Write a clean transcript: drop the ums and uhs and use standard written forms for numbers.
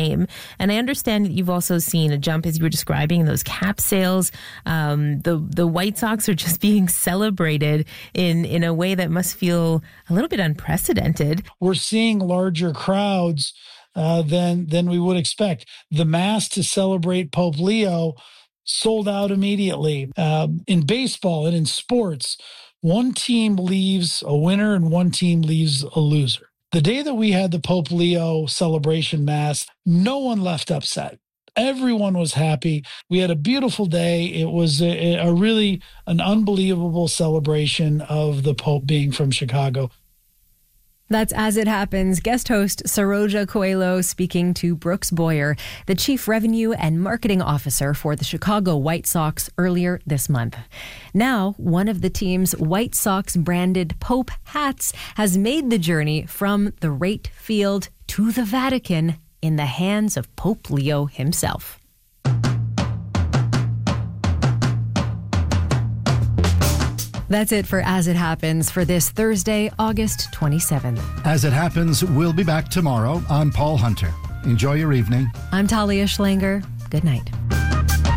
same. And I understand that you've also seen a jump, as you were describing, in those cap sales. The White Sox are just being celebrated in a way that must feel a little bit unprecedented. We're seeing larger crowds than we would expect. The mass to celebrate Pope Leo sold out immediately. In baseball and in sports, one team leaves a winner and one team leaves a loser. The day that we had the Pope Leo celebration mass, no one left upset. Everyone was happy. We had a beautiful day. It was a really an unbelievable celebration of the Pope being from Chicago. That's As It Happens guest host Saroja Coelho speaking to Brooks Boyer, the Chief Revenue and Marketing Officer for the Chicago White Sox, earlier this month. Now, one of the team's White Sox branded Pope hats has made the journey from the Rate Field to the Vatican in the hands of Pope Leo himself. That's it for As It Happens for this Thursday, August 27th. As It Happens, we'll be back tomorrow. I'm Paul Hunter. Enjoy your evening. I'm Talia Schlanger. Good night.